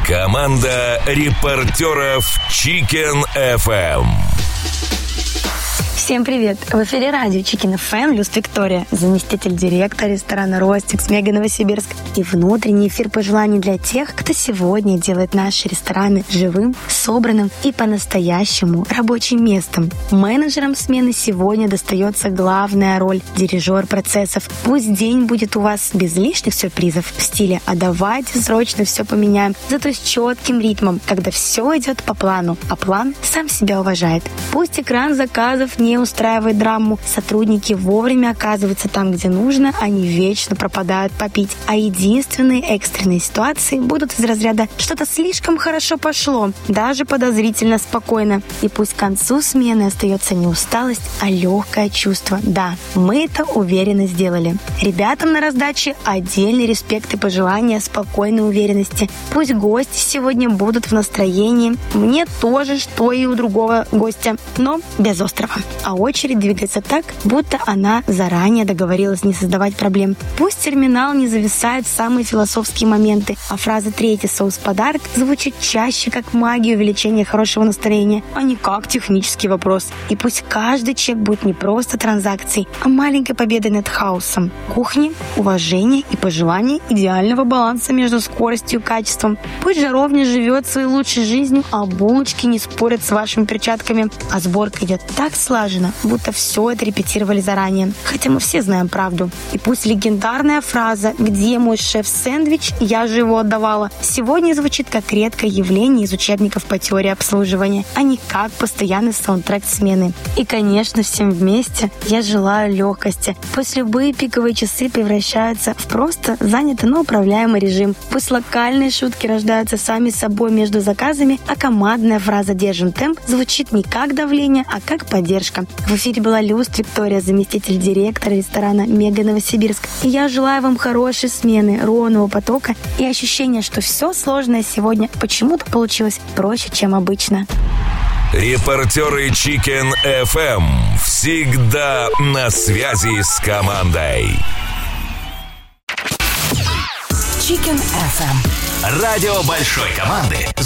Команда репортеров Chicken FM. Всем привет! В эфире радио Chicken FM, Люст Виктория, заместитель директора ресторана «Ростикс», Мега Новосибирск, и внутренний эфир пожеланий для тех, кто сегодня делает наши рестораны живым, собранным и по-настоящему рабочим местом. Менеджерам смены сегодня достается главная роль — дирижер процессов. Пусть день будет у вас без лишних сюрпризов в стиле «а давайте срочно все поменяем», зато с четким ритмом, когда все идет по плану, а план сам себя уважает. Пусть экран заказов не устраивает драму, сотрудники вовремя оказываются там, где нужно, они вечно пропадают попить, а единственные экстренные ситуации будут из разряда «что-то слишком хорошо пошло», даже подозрительно спокойно. И пусть к концу смены остается не усталость, а легкое чувство. Да, мы это уверенно сделали. Ребятам на раздаче отдельный респект и пожелания спокойной уверенности. Пусть гости сегодня будут в настроении. Мне тоже, что и у другого гостя, но без острова. А очередь двигается так, будто она заранее договорилась не создавать проблем. Пусть терминал не зависает в самые философские моменты, а фраза «третий соус-подарок» звучит чаще как магия увеличения хорошего настроения, а не как технический вопрос. И пусть каждый чек будет не просто транзакцией, а маленькой победой над хаосом. Кухни, уважение и пожелание идеального баланса между скоростью и качеством. Пусть жаровня живет своей лучшей жизнью, а булочки не спорят с вашими перчатками, а сборка идет так слаженно, будто все это репетировали заранее. Хотя мы все знаем правду. И пусть легендарная фраза «где мой шеф-сэндвич? Я же его отдавала» сегодня звучит как редкое явление из учебников по теории обслуживания, а не как постоянный саундтрек смены. И, конечно, всем вместе я желаю легкости. Пусть любые пиковые часы превращаются в просто занятый, но управляемый режим. Пусть локальные шутки рождаются сами собой между заказами, а командная фраза «держим темп» звучит не как давление, а как поддержка. В эфире была Люст Виктория, заместитель директора ресторана «Мега Новосибирск». И я желаю вам хорошей смены, ровного потока и ощущения, что все сложное сегодня почему-то получилось проще, чем обычно. Репортеры Chicken FM всегда на связи с командой. Chicken FM. Радио большой команды